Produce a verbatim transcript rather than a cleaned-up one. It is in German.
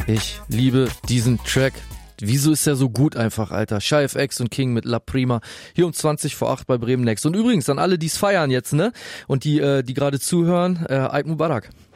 Ich liebe diesen Track. Wieso ist der so gut einfach, Alter? Shy F X und King mit La Prima. Hier um zwanzig vor acht bei Bremen Next. Und übrigens an alle, die es feiern jetzt, ne? Und die, äh, die gerade zuhören, äh, Eid Mubarak.